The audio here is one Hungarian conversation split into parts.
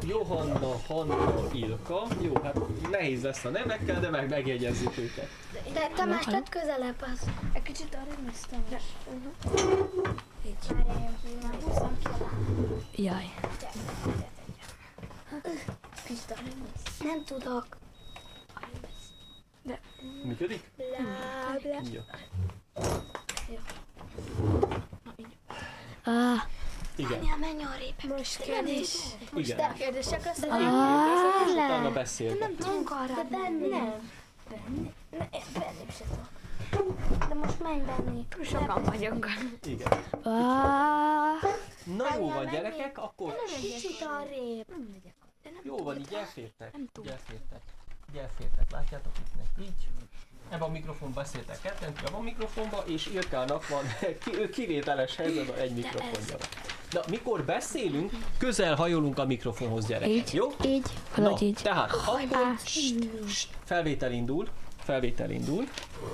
Johanna, Hanna, Ilka. Jó, hát nehéz lesz a nevekkel, de megjegyezzük őket. De Tamás, tedd közelebb az. Egy kicsit arra mész, Tamás. Így. Jaj. Kicsit arra mész. Nem tudok. Működik? Blá, blá. Jó. Igen. Anya, menj arrébb. Most kérdés. Igen. De kérdések lesz. Én kérdezek, és utána beszéltek. Nem tudunk arra. De benni. Nem. Benni se tudok. De most menj benni. Sokan vagyunk. Igen. Na jó van, gyerekek, akkor Kicsit arrébb. jó van, így elfértek. Így elfértek, látjátok itt így. Ebben a mikrofon beszéltek ketten, a mikrofonba, és Ilkának van, ő kivételes helyzetben egy mikrofonja. Na, mikor beszélünk, közel hajolunk a mikrofonhoz, gyerekek, Így? jó? Így? Valahogy így. Tehát, akkor felvétel indul.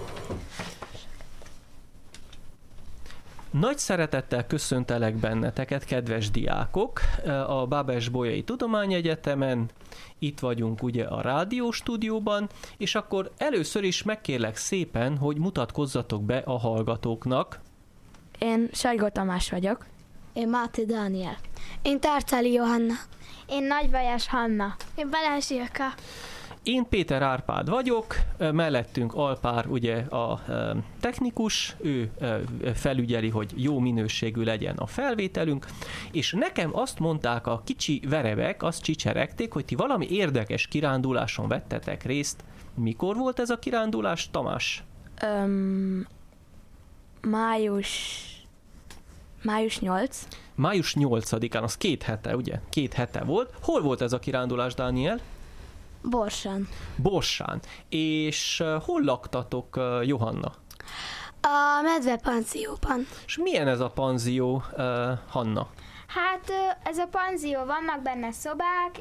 Nagy szeretettel köszöntelek benneteket, kedves diákok, a Bábes-Bolyai Tudományegyetemen. Itt vagyunk ugye a rádióstúdióban, és akkor először is megkérlek szépen, hogy mutatkozzatok be a hallgatóknak. Én Sajgó Tamás vagyok. Én Máté Dániel. Én Tárcáli Johanna. Én Nagyvajas Hanna. Én Balázs Ilka. Én Péter Árpád vagyok, mellettünk Alpár ugye a technikus, ő felügyeli, hogy jó minőségű legyen a felvételünk, és nekem azt mondták a kicsi verebek, azt csicseregték, hogy ti valami érdekes kiránduláson vettetek részt. Mikor volt ez a kirándulás, Tamás? Május 8. Május 8-án, az 2 hete, ugye? 2 hete volt. Hol volt ez a kirándulás, Dániel? Borsán. Borsán. És hol laktatok, Johanna? A medvepanzióban. És milyen ez a panzió, Hanna? Hát ez a panzió, vannak benne szobák,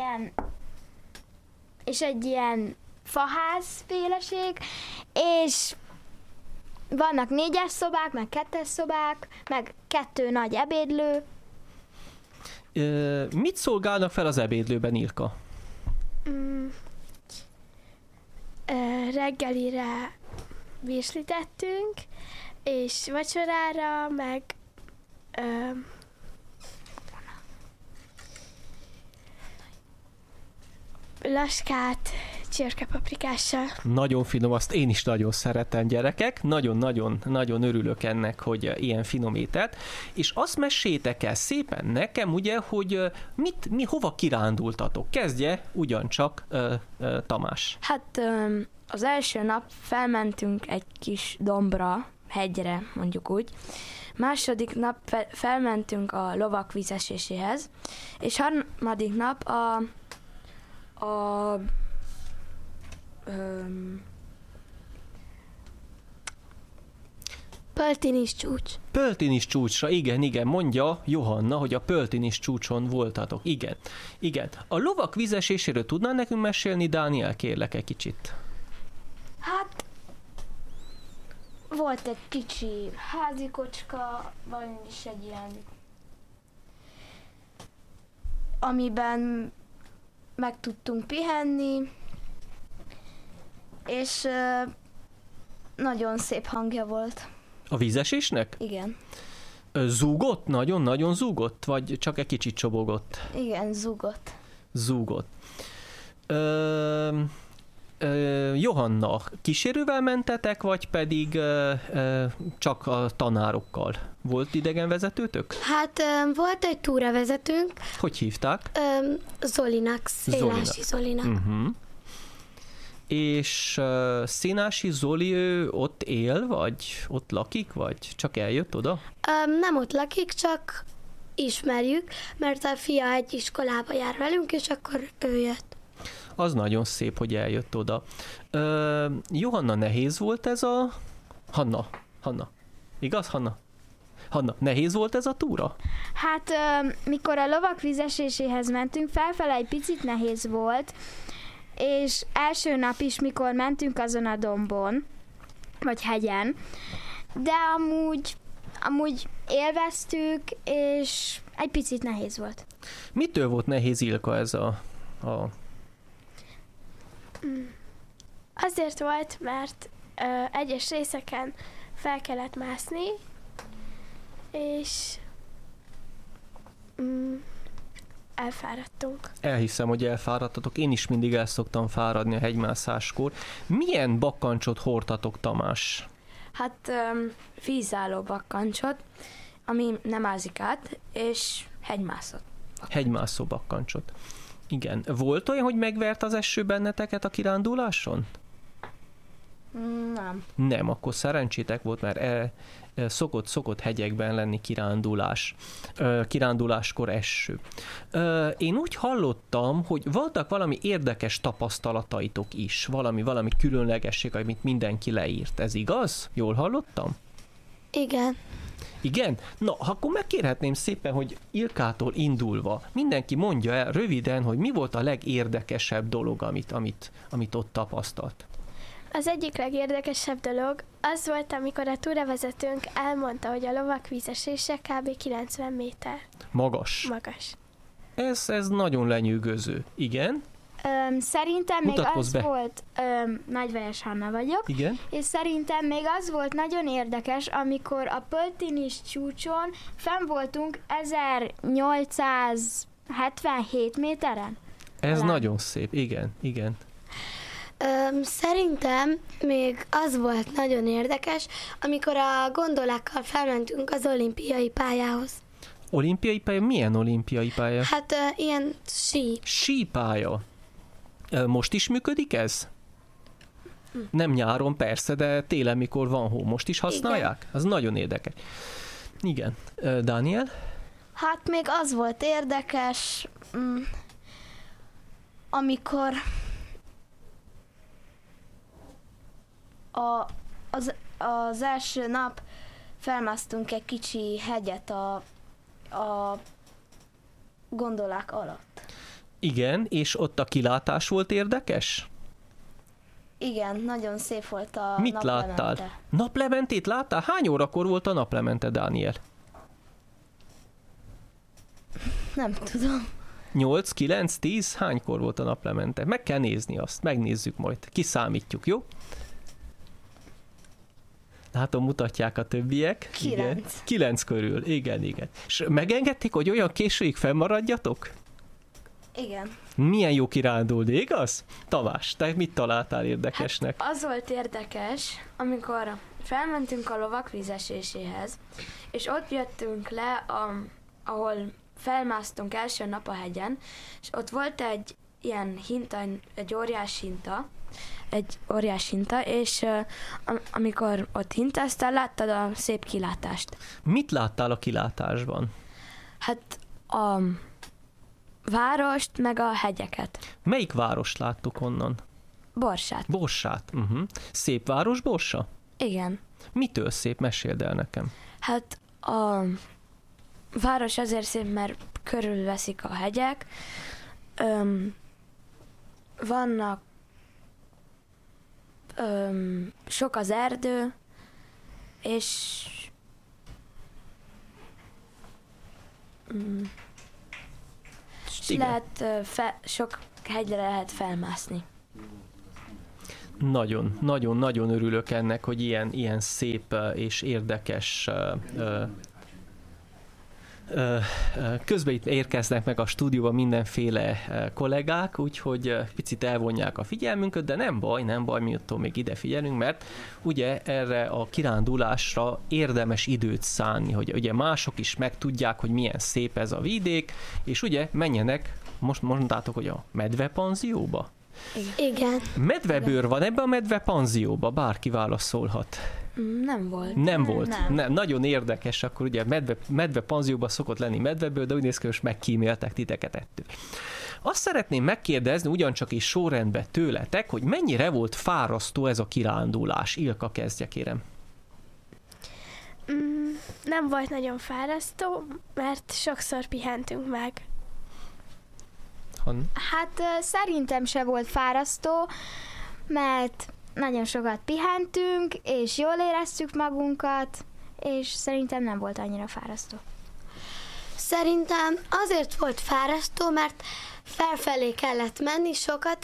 és egy ilyen faházféleség, és vannak 4-es szobák, meg 2-es szobák, meg 2 nagy ebédlő. Mit szolgálnak fel az ebédlőben, Ilka? Reggelire virslit és vacsorára, meg laskát csirkepaprikással. Nagyon finom, azt én is nagyon szeretem, gyerekek. Nagyon örülök ennek, hogy ilyen finom ételt. És azt meséljétek el szépen nekem, ugye, hogy hova kirándultatok. Kezdje ugyancsak Tamás. Hát az első nap felmentünk egy kis dombra, hegyre, mondjuk úgy. Második nap felmentünk a lovak vízeséséhez, és harmadik nap Pöltinis csúcs. Pöltinis csúcsra, igen, mondja Johanna, hogy a Pöltinis csúcson voltatok. Igen. A lovak vízeséséről tudnál nekünk mesélni, Dániel, kérlek egy kicsit? Hát volt egy kicsi házikocska, vagyis egy ilyen, amiben meg tudtunk pihenni, és nagyon szép hangja volt. A vízesésnek? Igen. Zúgott? Nagyon zúgott? Vagy csak egy kicsit csobogott? Igen, zúgott. Zúgott. Johanna, kísérővel mentetek, vagy pedig csak a tanárokkal? Volt idegenvezetőtök? Hát volt egy túravezetőnk. Hogy hívták? Zolinak, Szénási Zolinak. Uh-huh. És Szénási Zoli, ő ott él, vagy ott lakik, vagy csak eljött oda? Nem ott lakik, csak ismerjük, mert a fia egy iskolába jár velünk, és akkor ő jött. Az nagyon szép, hogy eljött oda. Johanna, nehéz volt ez a... Hanna. Igaz, Hanna? Hanna, nehéz volt ez a túra? Hát mikor a lovak vízeséséhez mentünk, felfele egy picit nehéz volt, és első nap is, mikor mentünk azon a dombon, vagy hegyen, de amúgy élveztük, és egy picit nehéz volt. Mitől volt nehéz, Ilka, ez a... Azért volt, mert egyes részeken fel kellett mászni, és elfáradtunk. Elhiszem, hogy elfáradtatok. Én is mindig el szoktam fáradni a hegymászáskor. Milyen bakkancsot hordtatok, Tamás? Hát vízálló bakkancsot, ami nem ázik át, és hegymászat. Hegymászó bakkancsot. Igen. Volt olyan, hogy megvert az eső benneteket a kiránduláson? Nem. Nem, akkor szerencsétek volt, mert szokott hegyekben lenni kiránduláskor eső. Én úgy hallottam, hogy voltak valami érdekes tapasztalataitok is, valami különlegesség, amit mindenki leírt. Ez igaz? Jól hallottam? Igen. Igen? Na, akkor megkérhetném szépen, hogy Ilkától indulva mindenki mondja el röviden, hogy mi volt a legérdekesebb dolog, amit ott tapasztalt. Az egyik legérdekesebb dolog az volt, amikor a túravezetőnk elmondta, hogy a lovak vízesése kb. 90 méter Magas. Ez nagyon lenyűgöző. Igen? Szerintem Mutatkozz még az be. volt, Nagyvejes Hanna vagyok, Igen? és szerintem még az volt nagyon érdekes, amikor a Pöltinis csúcson fenn voltunk 1877 méteren. Ez Talán. nagyon szép. Igen. Szerintem még az volt nagyon érdekes, amikor a gondolákkal felmentünk az olimpiai pályához. Olimpiai pálya? Milyen olimpiai pálya? Hát ilyen Sípálya. Most is működik ez? Nem nyáron persze, de télen, mikor van hó, most is használják? Igen. Az nagyon érdekes. Igen. Dániel? Hát még az volt érdekes, amikor az első nap felmásztunk egy kicsi hegyet a gondolák alatt. Igen, és ott a kilátás volt érdekes? Igen, nagyon szép volt a Mit naplemente. láttál? Naplementét láttál? Hány órakor volt a naplemente, Dániel? Nem tudom. 8, 9, 10? Hánykor volt a naplemente? Meg kell nézni azt, megnézzük majd. Kiszámítjuk, jó? Látom, mutatják a többiek. 9. Igen. 9 körül, igen. És megengedték, hogy olyan későig fennmaradjatok? Igen. Milyen jó kirándulni, igaz? Tamás, te mit találtál érdekesnek? Hát az volt érdekes, amikor felmentünk a lovak vízeséséhez, és ott jöttünk le, ahol felmásztunk első nap a hegyen, és ott volt egy ilyen hinta, egy óriás hinta, és amikor ott hintáztál, láttad a szép kilátást. Mit láttál a kilátásban? Hát a várost, meg a hegyeket. Melyik várost láttuk onnan? Borsát. Borsát. Szép város, Borsa? Igen. Mitől szép? Meséld el nekem. Hát a város azért szép, mert körülveszik a hegyek. Vannak sok az erdő, és lehet sok hegyre lehet felmászni. Nagyon örülök ennek, hogy ilyen szép és érdekes közben itt érkeznek meg a stúdióba mindenféle kollégák, úgyhogy picit elvonják a figyelmünket, de nem baj, mi attól még ide figyelünk, mert ugye erre a kirándulásra érdemes időt szánni, hogy ugye mások is megtudják, hogy milyen szép ez a vidék, és ugye menjenek, most mondtátok, hogy a medvepanzióba? Igen. Medvebőr van ebbe a medvepanzióba? Bárki válaszolhat. Nem volt. Nem volt. Nem. Nagyon érdekes, akkor ugye medvepanzióban szokott lenni medveből, de úgy néz ki, hogy megkíméltek titeket ettől. Azt szeretném megkérdezni, ugyancsak is sorrendben tőletek, hogy mennyire volt fárasztó ez a kirándulás. Ilka, kezdje, kérem. Nem volt nagyon fárasztó, mert sokszor pihentünk meg. Hát szerintem se volt fárasztó, mert nagyon sokat pihentünk, és jól éreztük magunkat, és szerintem nem volt annyira fárasztó. Szerintem azért volt fárasztó, mert felfelé kellett menni sokat,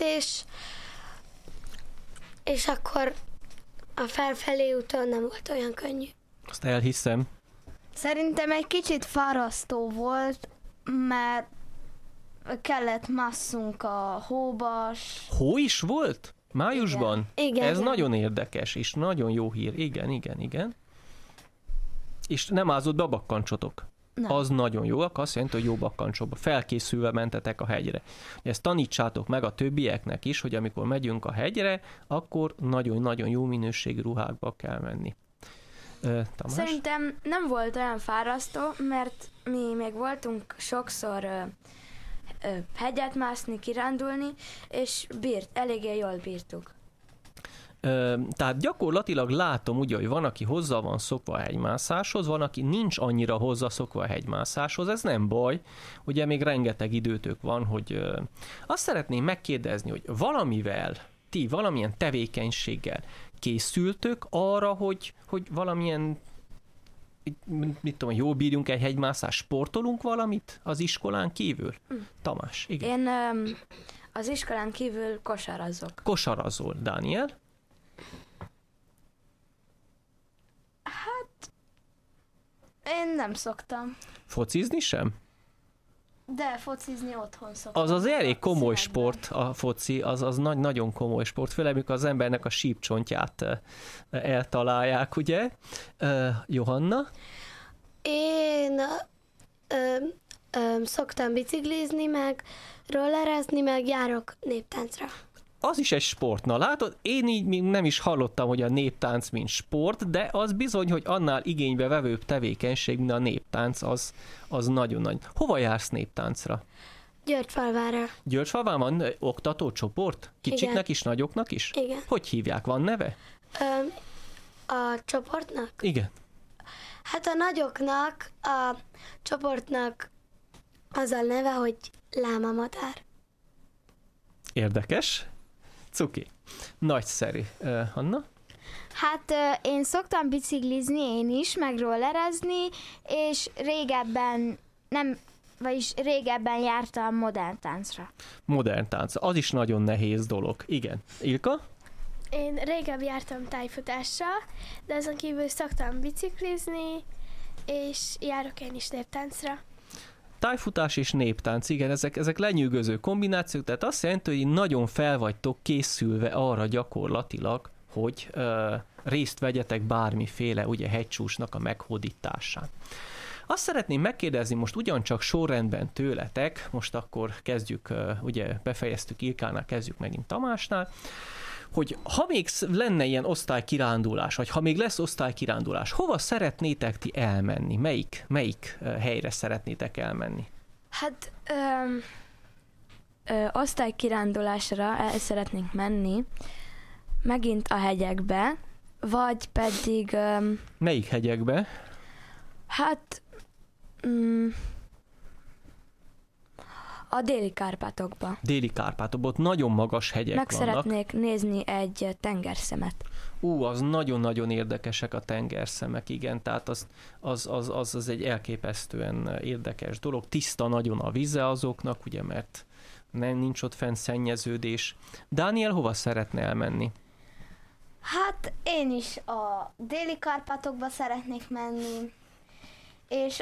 és akkor a felfelé úton nem volt olyan könnyű. Azt elhiszem. Szerintem egy kicsit fárasztó volt, mert kellett másszunk a hóba. Hó is volt? Májusban? Igen. Ez nagyon érdekes, és nagyon jó hír. Igen. És nem ázott be a bakkancsotok? Nem. Az nagyon jó, akkor azt jelenti, hogy jó bakkancsokba. Felkészülve mentetek a hegyre. Ezt tanítsátok meg a többieknek is, hogy amikor megyünk a hegyre, akkor nagyon-nagyon jó minőségű ruhákba kell menni. Tamás? Szerintem nem volt olyan fárasztó, mert mi még voltunk sokszor hegyet mászni, kirándulni, és eléggé jól bírtuk. Tehát gyakorlatilag látom ugye, hogy van, aki hozzá van szokva a hegymászáshoz, van, aki nincs annyira hozzászokva a hegymászáshoz, ez nem baj, ugye még rengeteg időtök van, hogy azt szeretném megkérdezni, hogy valamivel, ti valamilyen tevékenységgel készültök arra, hogy valamilyen, mit tudom, jól bírjunk egy hegymászás, sportolunk valamit az iskolán kívül? Tamás, igen. Én az iskolán kívül kosarazok. Kosarazol, Dániel? Én nem szoktam, Focizni sem? de focizni otthon szoktam. Az elég komoly Színekben. sport, a foci, az nagyon komoly sport, főleg amikor az embernek a sípcsontját eltalálják, ugye? Johanna? Én szoktam biciklizni, meg rollerezni, meg járok néptáncra. Az is egy sport. Na látod, én így még nem is hallottam, hogy a néptánc mint sport, de az bizony, hogy annál igénybe vevőbb tevékenység, mint a néptánc, az nagyon nagy. Hova jársz néptáncra? Györgyfalvára. Györgyfalván van oktatócsoport? Kicsiknek Igen. is, nagyoknak is? Igen. Hogy hívják? Van neve? A csoportnak? Igen. Hát a nagyoknak, a csoportnak az a neve, hogy lámamadár. Érdekes. Cuki. Nagyszerű. Hanna? Hát én szoktam biciklizni én is, meg rollerezni, és régebben jártam modern táncra. Modern tánc. Az is nagyon nehéz dolog. Igen. Ilka? Én régebb jártam tájfutásra, de azon kívül szoktam biciklizni, és járok én is néptáncra. Tájfutás és néptánc, igen, ezek lenyűgöző kombinációk, tehát azt jelenti, hogy nagyon fel vagytok készülve arra gyakorlatilag, hogy részt vegyetek bármiféle ugye, hegycsúcsnak a meghódításán. Azt szeretném megkérdezni most ugyancsak sorrendben tőletek, most akkor kezdjük, ugye befejeztük Ilkánál, kezdjük megint Tamásnál, hogy ha még lenne ilyen osztálykirándulás, vagy ha még lesz osztálykirándulás, hova szeretnétek ti elmenni? Melyik helyre szeretnétek elmenni? Hát osztálykirándulásra el szeretnénk menni, megint a hegyekbe, vagy pedig Melyik hegyekbe? hát a déli Kárpátokba. Déli Kárpátokban, ott nagyon magas hegyek Meg vannak. szeretnék nézni egy tengerszemet. Az nagyon-nagyon érdekesek a tengerszemek, igen, tehát az egy elképesztően érdekes dolog. Tiszta nagyon a vize azoknak, ugye, mert nincs ott fenn szennyeződés. Dániel, hova szeretne elmenni? Hát én is a déli Kárpátokba szeretnék menni, és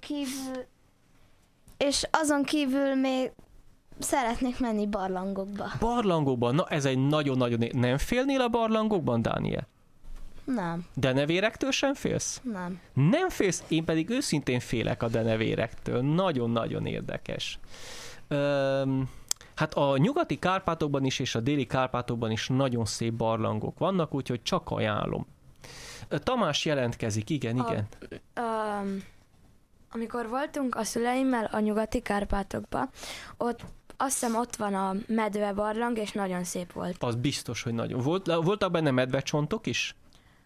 azon kívül még szeretnék menni barlangokba. Barlangokban? Na, ez egy nagyon-nagyon... Nem félnél a barlangokban, Dániel? Nem, Denevérektől sem félsz? nem. Nem félsz? Én pedig őszintén félek a denevérektől. Nagyon-nagyon érdekes. Hát a nyugati Kárpátokban is és a déli Kárpátokban is nagyon szép barlangok vannak, úgyhogy csak ajánlom. Tamás jelentkezik, igen. Amikor voltunk a szüleimmel a nyugati Kárpátokba, azt hiszem ott van a medve barlang, és nagyon szép volt. Az biztos, hogy nagyon. Voltak benne medvecsontok is?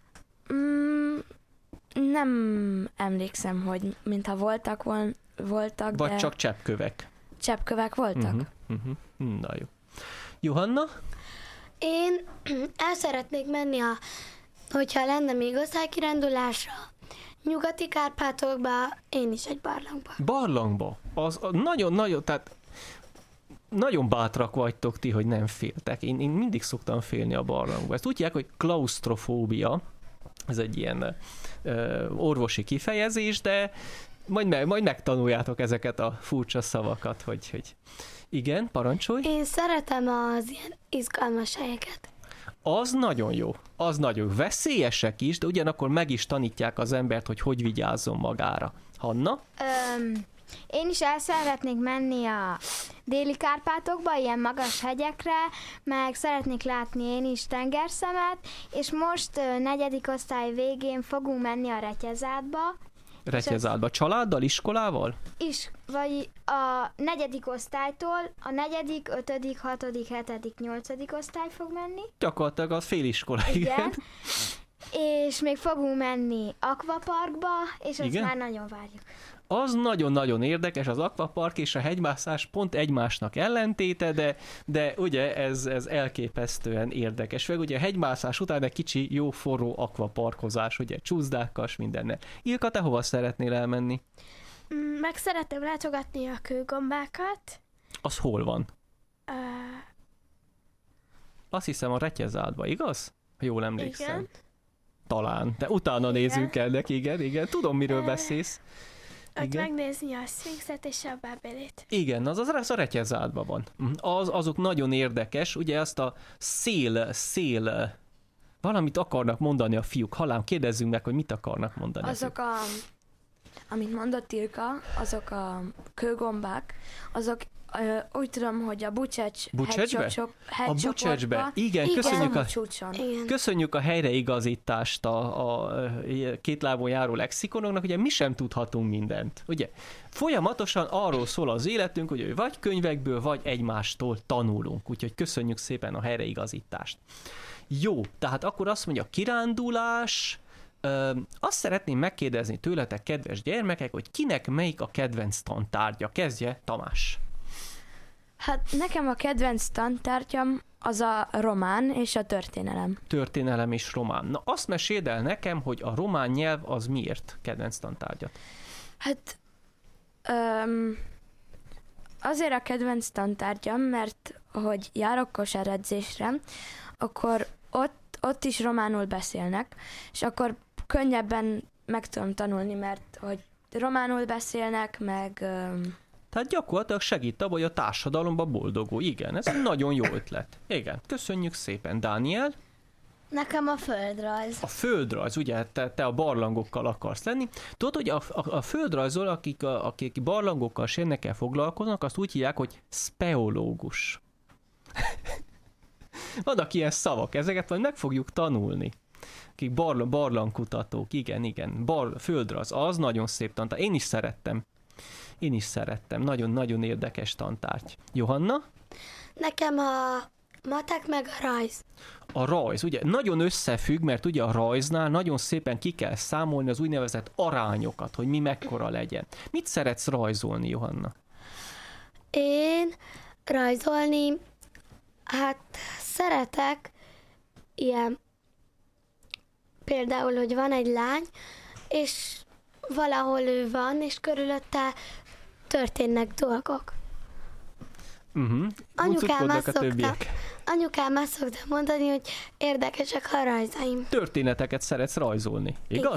Nem emlékszem, hogy mintha voltak, Vagy de csak cseppkövek? cseppkövek voltak. Na jó. Johanna? Én el szeretnék menni, hogyha lenne még osztálykirándulásra, Nyugati Kárpátokban, én is egy barlangban. Barlangba. Az nagyon-nagyon, tehát nagyon bátrak vagytok ti, hogy nem féltek. Én mindig szoktam félni a barlangba. Ezt úgy hívják, hogy klausztrofóbia. Ez egy ilyen orvosi kifejezés, de majd megtanuljátok ezeket a furcsa szavakat, hogy igen, parancsolj. Én szeretem az ilyen izgalmas helyeket. Az nagyon jó. Az nagyon veszélyesek is, de ugyanakkor meg is tanítják az embert, hogy vigyázzon magára. Hanna? Én is el szeretnék menni a Déli Kárpátokba, ilyen magas hegyekre, meg szeretnék látni én is tengerszemet, és most 4. osztály végén fogunk menni a Retyezátba. Retyezátba. Családdal, iskolával? Vagy a 4. osztálytól a 4., 5., 6., 7., 8. osztály fog menni. Gyakorlatilag az féliskola, igen. És még fogunk menni akvaparkba, és azt már nagyon várjuk. Az nagyon-nagyon érdekes, az akvapark és a hegymászás pont egymásnak ellentéte, de ugye ez elképesztően érdekes. Főleg ugye a hegymászás után egy kicsi jó forró akvaparkozás, ugye csúszdákkal, mindenne. Ilka, te hova szeretnél elmenni? Meg szeretem látogatni a kőgombákat. Az hol van? Azt hiszem a Retyezátba, igaz? Ha jól emlékszem. Igen. Talán, de utána nézzünk el neki, igen. Tudom, miről beszélsz. Ott megnézni a Szfinxet és a Bábélét. Igen, az a Retyezátban van. Azok nagyon érdekes, ugye azt a szél, valamit akarnak mondani a fiúk. Hallám, kérdezzünk meg, hogy mit akarnak mondani. Azok amit mondott Ilka, azok a kőgombák, azok úgy tudom, hogy a Bucsecsbe? Igen, köszönjük a helyreigazítást a két lábon járó lexikonoknak, ugye mi sem tudhatunk mindent. Ugye folyamatosan arról szól az életünk, hogy vagy könyvekből, vagy egymástól tanulunk, úgyhogy köszönjük szépen a helyreigazítást. Jó, tehát akkor azt mondja, kirándulás. Azt szeretném megkérdezni tőletek, kedves gyermekek, hogy kinek melyik a kedvenc tantárgya. Kezdje Tamás. Hát nekem a kedvenc tantárgyam az a román és a történelem. Történelem és román. Na azt meséld el nekem, hogy a román nyelv az miért kedvenc tantárgyat? Hát azért a kedvenc tantárgyam, mert hogy járok kosáredzésre, akkor ott is románul beszélnek, és akkor könnyebben meg tudom tanulni, mert hogy románul beszélnek, meg... Tehát gyakorlatilag segít abban, hogy a társadalomban boldogul. Igen, ez egy nagyon jó ötlet. Igen, köszönjük szépen. Dániel? Nekem a földrajz. A földrajz, ugye, te a barlangokkal akarsz lenni. Tudod, hogy a földrajzol, akik barlangokkal, sérnekkel foglalkoznak, azt úgy hívják, hogy speológus. Vannak ilyen szavak, ezeket majd meg fogjuk tanulni. Akik barlangkutatók, igen. Földrajz, az nagyon szép tantárgy. Én is szerettem. Nagyon-nagyon érdekes tantárgy. Johanna? Nekem a matek meg a rajz. A rajz, ugye nagyon összefügg, mert ugye a rajznál nagyon szépen ki kell számolni az úgynevezett arányokat, hogy mi mekkora legyen. Mit szeretsz rajzolni, Johanna? Én rajzolni, hát szeretek ilyen, például, hogy van egy lány, és valahol ő van, és körülötte történnek dolgok. Anyukám azt szokta mondani, hogy érdekesek a rajzaim. Történeteket szeretsz rajzolni, igaz?